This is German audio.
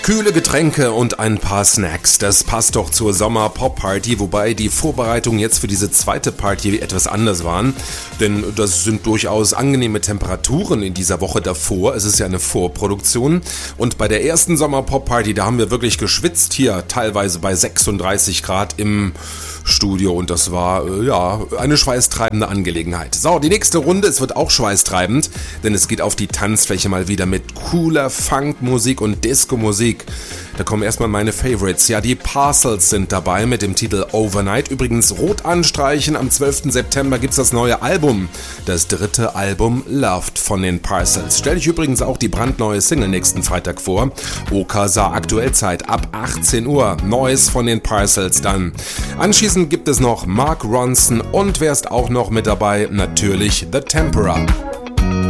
Kühle Getränke und ein paar Snacks, das passt doch zur Sommer-Pop-Party, wobei die Vorbereitungen jetzt für diese zweite Party etwas anders waren, denn das sind durchaus angenehme Temperaturen in dieser Woche davor, es ist ja eine Vorproduktion und bei der ersten Sommer-Pop-Party, da haben wir wirklich geschwitzt, hier teilweise bei 36 Grad im Studio und das war, eine schweißtreibende Angelegenheit. So, die nächste Runde, es wird auch schweißtreibend, denn es geht auf die Tanzfläche mal wieder mit cooler Funkmusik und Disco-Musik. Da kommen erstmal meine Favorites. Ja, die Parcels sind dabei mit dem Titel Overnight. Übrigens rot anstreichen, am 12. September gibt's das neue Album. Das dritte Album Loved von den Parcels. Stelle ich übrigens auch die brandneue Single nächsten Freitag vor. Okasa Aktuellzeit ab 18 Uhr. Neues von den Parcels dann. Anschließend gibt es noch Mark Ronson und wer ist auch noch mit dabei? Natürlich The Tempera.